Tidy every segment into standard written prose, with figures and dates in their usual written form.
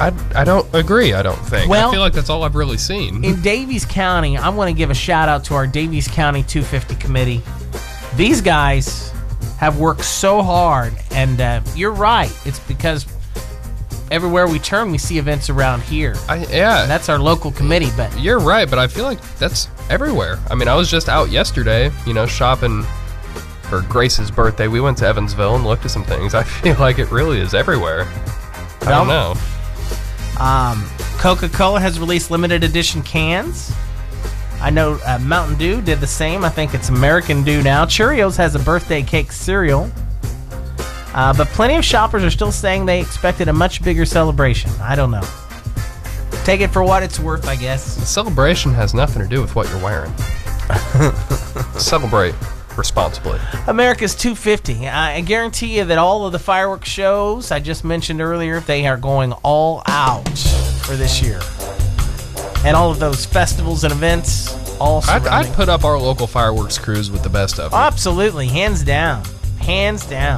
I don't agree, I don't think. Well, I feel like that's all I've really seen. In Daviess County, I want to give a shout out to our Daviess County 250 committee. These guys have worked so hard, and you're right. It's because everywhere we turn, we see events around here. Yeah. And that's our local committee, but You're right, but I feel like that's everywhere. I mean, I was just out yesterday, shopping for Grace's birthday. We went to Evansville and looked at some things. I feel like it really is everywhere. I don't know. Coca-Cola has released limited edition cans. I know Mountain Dew did the same. I think it's American Dew now. Cheerios has a birthday cake cereal. But plenty of shoppers are still saying they expected a much bigger celebration. I don't know. Take it for what it's worth, I guess. The celebration has nothing to do with what you're wearing. Celebrate responsibly. America's 250. I guarantee you that all of the fireworks shows I just mentioned earlier, they are going all out for this year. And all of those festivals and events, all surrounding. I'd put up our local fireworks crews with the best of them. Absolutely. Hands down. Hands down.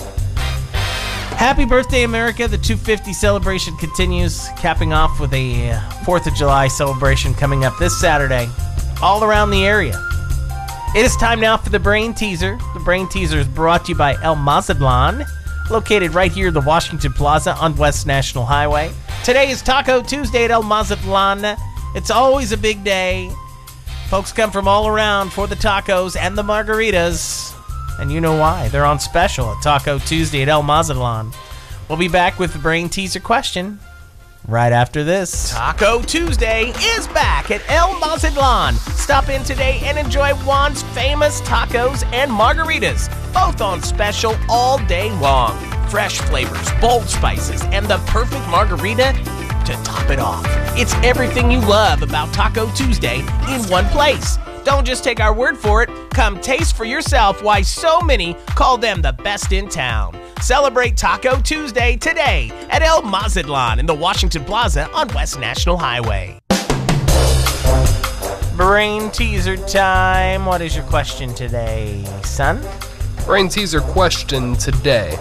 Happy birthday, America. The 250 celebration continues, capping off with a 4th of July celebration coming up this Saturday all around the area. It is time now for the Brain Teaser. The Brain Teaser is brought to you by El Mazatlan, located right here at the Washington Plaza on West National Highway. Today is Taco Tuesday at El Mazatlan. It's always a big day. Folks come from all around for the tacos and the margaritas. And you know why. They're on special at Taco Tuesday at El Mazatlan. We'll be back with the Brain Teaser question right after this. Taco Tuesday is back at El Mazatlan. Stop in today and enjoy Juan's famous tacos and margaritas, both on special all day long. Fresh flavors, bold spices, and the perfect margarita to top it off. It's everything you love about Taco Tuesday in one place. Don't just take our word for it. Come taste for yourself why so many call them the best in town. Celebrate Taco Tuesday today at El Mazatlan in the Washington Plaza on West National Highway. Brain Teaser time. What is your question today, son? Brain Teaser question today.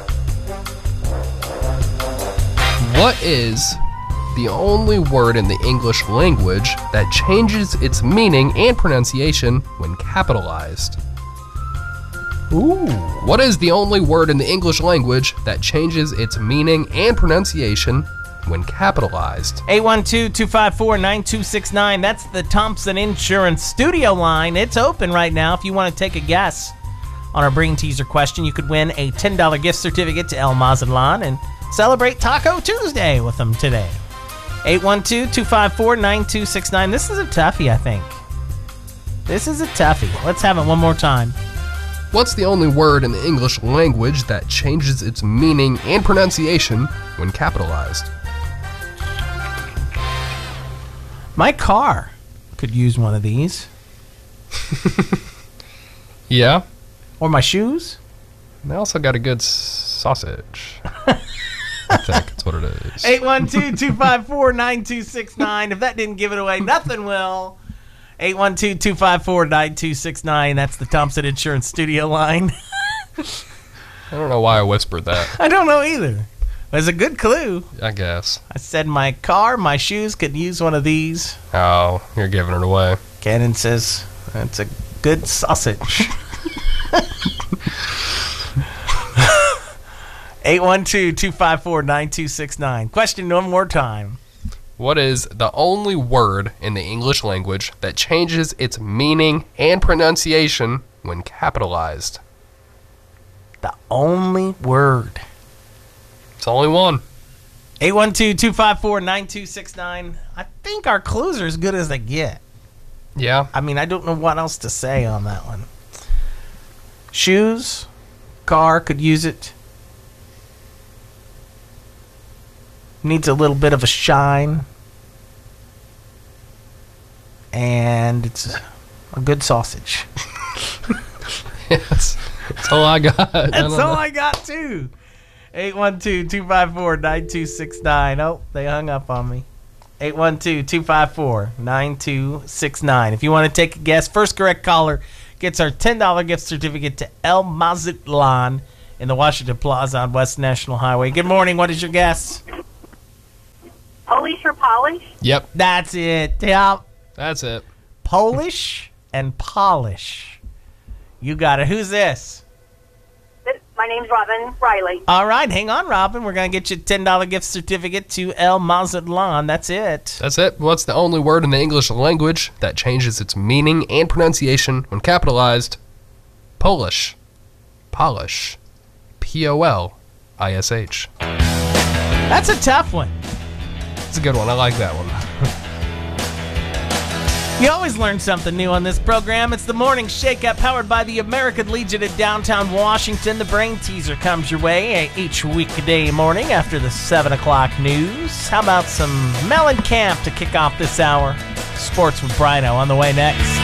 What is the only word in the English language that changes its meaning and pronunciation when capitalized? Ooh. What is the only word in the English language that changes its meaning and pronunciation when capitalized? 812-254-9269. That's the Thompson Insurance studio line. It's open right now. If you want to take a guess on our Brain Teaser question, you could win a $10 gift certificate to El Mazatlan and celebrate Taco Tuesday with them today. 812-254-9269. This is a toughie, I think. This is a toughie. Let's have it one more time. What's the only word in the English language that changes its meaning and pronunciation when capitalized? My car could use one of these. Yeah. Or my shoes. They also got a good sausage. I think that's what it is. 812-254-9269. If that didn't give it away, nothing will. 812-254-9269. That's the Thompson Insurance studio line. I don't know why I whispered that. I don't know either. It was a good clue. I guess. I said my car, my shoes could use one of these. Oh, you're giving it away. Cannon says it's a good sausage. 812-254-9269. Question one more time. What is the only word in the English language that changes its meaning and pronunciation when capitalized? The only word. It's only one. 812-254-9269. I think our clues are as good as they get. Yeah. I mean, I don't know what else to say on that one. Shoes, car could use it. Needs a little bit of a shine. And it's a good sausage. Yes. That's all I got. That's all I got, too. 812-254-9269. Oh, they hung up on me. 812-254-9269. If you want to take a guess, first correct caller gets our $10 gift certificate to El Mazatlan in the Washington Plaza on West National Highway. Good morning. What is your guess? Polish or polish? Yep, That's it. Yeah. that's it. Polish and polish. You got it. Who's this? My name's Robin Riley. All right, hang on, Robin. We're going to get you a $10 gift certificate to El Mazatlan. That's it. That's it. What's the only word in the English language that changes its meaning and pronunciation when capitalized? Polish. Polish. Polish. That's a tough one. It's a good one. I like that one. You always learn something new on this program. It's the Morning Shake-Up, powered by the American Legion in downtown Washington. The Brain Teaser comes your way each weekday morning after the 7 o'clock news. How about some Mellencamp to kick off this hour? Sports with Brino on the way next.